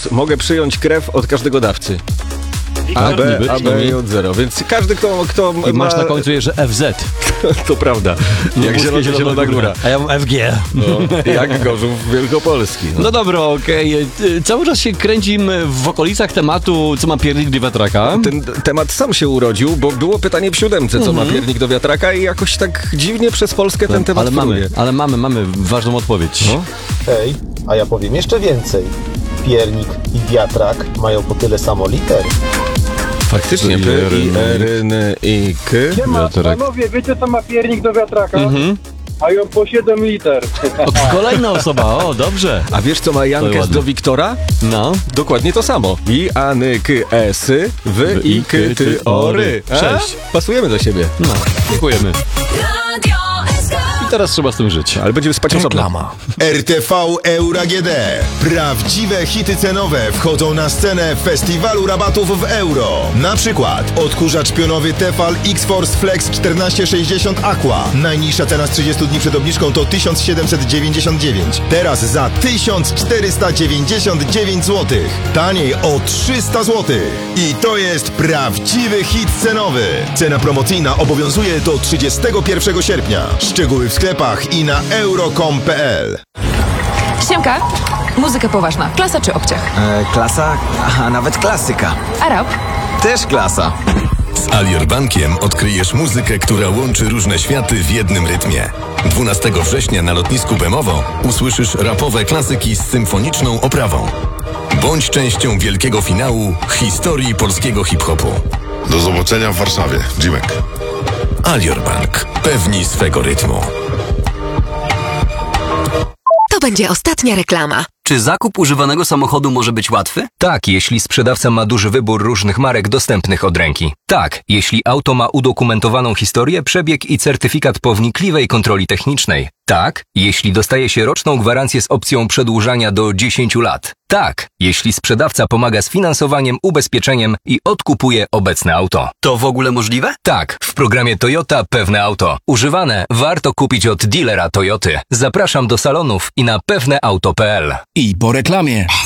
mogę przyjąć krew od każdego dawcy. ABJ0, więc każdy, kto I masz na końcu jeszcze FZ. To prawda, jak Zielona Góra. A ja mam FG. No, jak Gorzów Wielkopolski. No dobra, okej. Cały czas się kręcimy w okolicach tematu, co ma piernik do wiatraka. Ten temat sam się urodził, bo było pytanie w 7, co ma piernik do wiatraka i jakoś tak dziwnie przez Polskę ten temat Ale mamy ważną odpowiedź. No? Hej, a ja powiem jeszcze więcej. Piernik i wiatrak mają po tyle samo liter. Faktycznie, P, I, R, N, I, K. Siema, panowie, wiecie co ma piernik do wiatraka? Mają po 7 liter. Kolejna osoba, o, dobrze. A wiesz, co ma Jankes do Wiktora? No. Dokładnie to samo. I, A, N, K, S, W, I, K, T, O, R. 6. Pasujemy do siebie. No, dziękujemy. I teraz trzeba z tym żyć. Ale będziemy spać osobno. Reklama. RTV Euro AGD. Prawdziwe hity cenowe wchodzą na scenę festiwalu rabatów w euro. Na przykład odkurzacz pionowy Tefal X-Force Flex 1460 Aqua. Najniższa cena z 30 dni przed obniżką to 1799. Teraz za 1499 zł. Taniej o 300 zł. I to jest prawdziwy hit cenowy. Cena promocyjna obowiązuje do 31 sierpnia. Szczegóły w sklepach i na euro.com.pl. Siemka, muzyka poważna. Klasa czy obciach? Klasa, a nawet klasyka. A rap? Też klasa. Z Alior Bankiem odkryjesz muzykę, która łączy różne światy w jednym rytmie. 12 września na lotnisku Bemowo usłyszysz rapowe klasyki z symfoniczną oprawą. Bądź częścią wielkiego finału historii polskiego hip-hopu. Do zobaczenia w Warszawie. Jimek. Alior Bank. Pewni swego rytmu. To będzie ostatnia reklama. Czy zakup używanego samochodu może być łatwy? Tak, jeśli sprzedawca ma duży wybór różnych marek dostępnych od ręki. Tak, jeśli auto ma udokumentowaną historię, przebieg i certyfikat po wnikliwej kontroli technicznej. Tak, jeśli dostaje się roczną gwarancję z opcją przedłużania do 10 lat. Tak, jeśli sprzedawca pomaga z finansowaniem, ubezpieczeniem i odkupuje obecne auto. To w ogóle możliwe? Tak, w programie Toyota Pewne Auto. Używane warto kupić od dealera Toyoty. Zapraszam do salonów i na pewneauto.pl. I po reklamie.